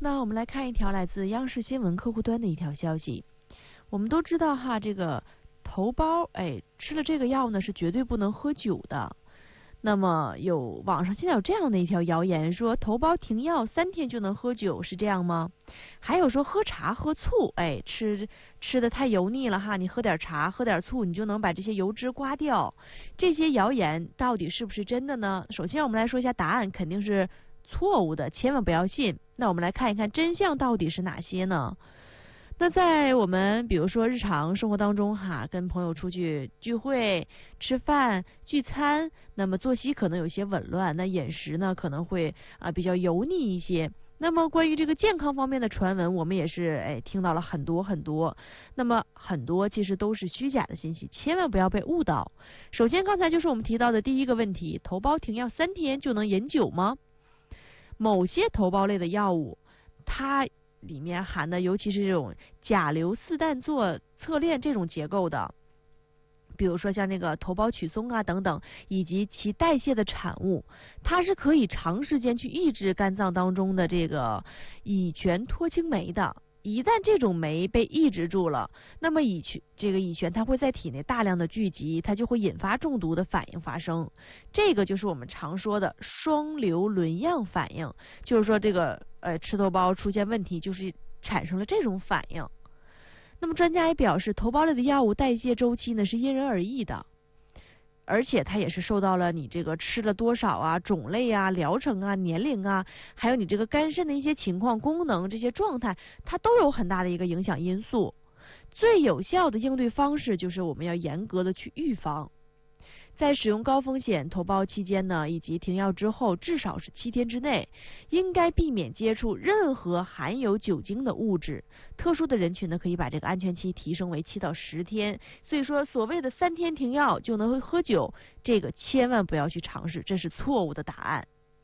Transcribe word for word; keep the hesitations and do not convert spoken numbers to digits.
那我们来看一条来自央视新闻客户端的一条消息。我们都知道哈，这个头孢，哎，吃了这个药呢是绝对不能喝酒的。那么有网上现在有这样的一条谣言，说头孢停药三天就能喝酒，是这样吗？还有说喝茶喝醋，哎，吃吃的太油腻了哈，你喝点茶喝点醋，你就能把这些油脂刮掉。这些谣言到底是不是真的呢？首先我们来说一下答案，肯定是错误的，千万不要信。那我们来看一看真相到底是哪些呢？那在我们比如说日常生活当中哈，跟朋友出去聚会、吃饭、聚餐，那么作息可能有些紊乱，那饮食呢可能会啊比较油腻一些。那么关于这个健康方面的传闻，我们也是哎听到了很多很多。那么很多其实都是虚假的信息，千万不要被误导。首先刚才就是我们提到的第一个问题，头孢停药三天就能饮酒吗？某些头孢类的药物，它里面含的尤其是这种甲硫四氮唑侧链这种结构的，比如说像那个头孢曲松啊等等，以及其代谢的产物，它是可以长时间去抑制肝脏当中的这个乙醛脱氢酶的。一旦这种酶被抑制住了，那么乙醛这个乙醛它会在体内大量的聚集，它就会引发中毒的反应发生。这个就是我们常说的双硫仑样反应，就是说这个呃吃头孢出现问题，就是产生了这种反应。那么专家也表示，头孢类的药物代谢周期呢是因人而异的。而且它也是受到了你这个吃了多少啊、种类啊、疗程啊、年龄啊，还有你这个肝肾的一些情况、功能这些状态，它都有很大的一个影响因素。最有效的应对方式就是我们要严格的去预防。在使用高风险头孢期间呢，以及停药之后，至少是七天之内，应该避免接触任何含有酒精的物质。特殊的人群呢，可以把这个安全期提升为七到十天。所以说，所谓的三天停药就能喝酒，这个千万不要去尝试，这是错误的答案。